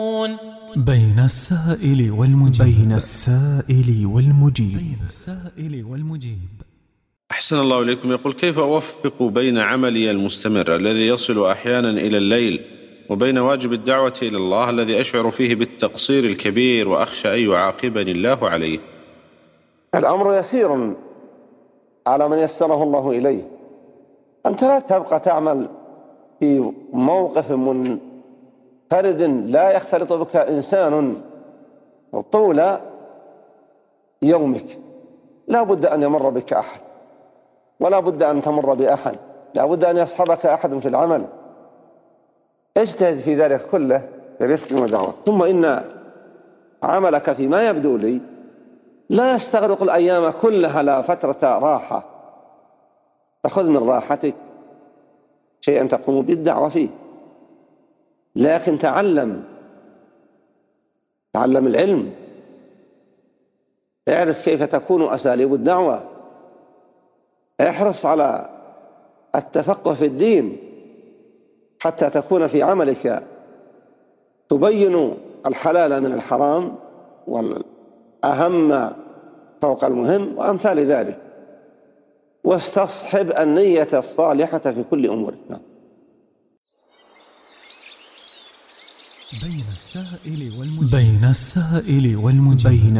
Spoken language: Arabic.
بين السائل والمجيب. بين السائل والمجيب. بين السائل والمجيب. أحسن الله إليكم. يقول: كيف أوفق بين عملي المستمر الذي يصل أحيانا إلى الليل وبين واجب الدعوة إلى الله الذي أشعر فيه بالتقصير الكبير وأخشى أن يعاقبني الله عليه؟ الأمر يسير على من يسره الله إليه. أنت لا تبقى تعمل في موقف منفرد لا يختلط بك إنسان طول يومك. لا بد أن يمر بك أحد، ولا بد أن تمر بأحد، لا بد أن يصحبك أحد في العمل. اجتهد في ذلك كله برفق ودعوة. ثم إن عملك فيما يبدو لي لا يستغرق الأيام كلها، لا فترة راحة، فخذ من راحتك شيئا تقوم بالدعوة فيه، لكن تعلم العلم، اعرف كيف تكون أساليب الدعوة، احرص على التفقه في الدين حتى تكون في عملك تبين الحلال من الحرام والأهم فوق المهم وأمثال ذلك، واستصحب النية الصالحة في كل أمورك. بين السائل والمجيب. بين السائل والمجيب.